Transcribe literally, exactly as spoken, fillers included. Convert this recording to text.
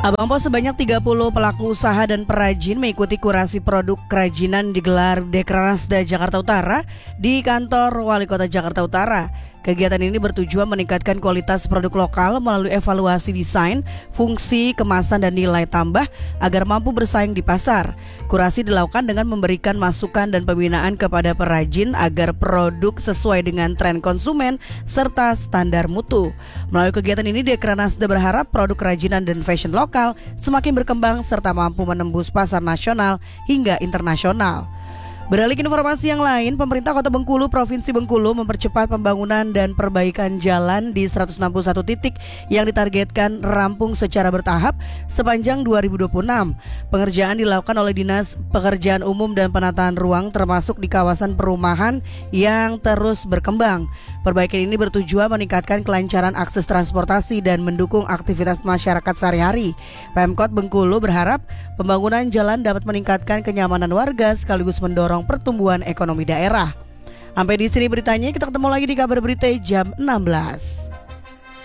Abang Pos sebanyak tiga puluh pelaku usaha dan perajin mengikuti kurasi produk kerajinan digelar Dekranasda Jakarta Utara di kantor Wali Kota Jakarta Utara. Kegiatan ini bertujuan meningkatkan kualitas produk lokal melalui evaluasi desain, fungsi, kemasan, dan nilai tambah agar mampu bersaing di pasar. Kurasi dilakukan dengan memberikan masukan dan pembinaan kepada perajin agar produk sesuai dengan tren konsumen serta standar mutu. Melalui kegiatan ini, Dekranasda berharap produk kerajinan dan fashion lokal semakin berkembang serta mampu menembus pasar nasional hingga internasional. Beralih ke informasi yang lain, pemerintah Kota Bengkulu, Provinsi Bengkulu mempercepat pembangunan dan perbaikan jalan di seratus enam puluh satu titik yang ditargetkan rampung secara bertahap sepanjang dua ribu dua puluh enam. Pengerjaan dilakukan oleh Dinas Pekerjaan Umum dan Penataan Ruang termasuk di kawasan perumahan yang terus berkembang. Perbaikan ini bertujuan meningkatkan kelancaran akses transportasi dan mendukung aktivitas masyarakat sehari-hari. Pemkot Bengkulu berharap pembangunan jalan dapat meningkatkan kenyamanan warga sekaligus mendorong pertumbuhan ekonomi daerah. Sampai di sini beritanya, kita ketemu lagi di kabar berita jam enam belas.